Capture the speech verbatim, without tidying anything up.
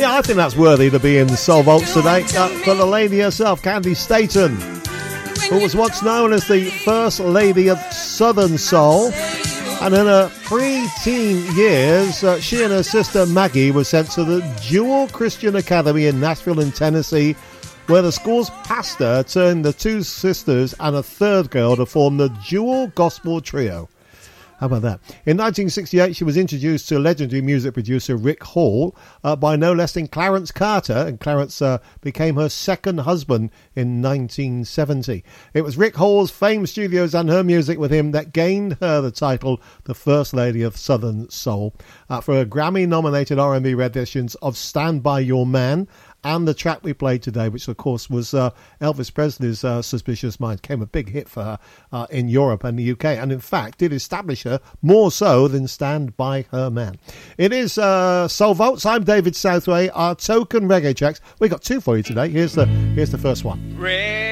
Yeah, I think that's worthy to be in the Soul Vaults today. Uh, for the lady herself, Candy Staton, who was once known as the First Lady of Southern Soul. And in her pre-teen years, uh, she and her sister Maggie were sent to the Jewel Christian Academy in Nashville in Tennessee, where the school's pastor turned the two sisters and a third girl to form the Jewel Gospel Trio. How about that? In nineteen sixty-eight, she was introduced to legendary music producer Rick Hall uh, by no less than Clarence Carter, and Clarence uh, became her second husband in nineteen seventy. It was Rick Hall's famed studios and her music with him that gained her the title the First Lady of Southern Soul uh, for her Grammy-nominated R and B renditions of Stand By Your Man, and the track we played today, which of course was uh, Elvis Presley's uh, Suspicious Mind, came a big hit for her uh, in Europe and the U K, and in fact did establish her more so than Stand By Her Man. It is uh, Soul Vaults. I'm David Southway. Our token reggae tracks. We got two for you today. Here's the here's the first one. Red.